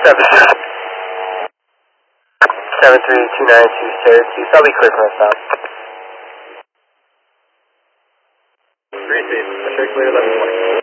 73292 Syracuse. I'll be clear for us out. 3 safe, clear 1120.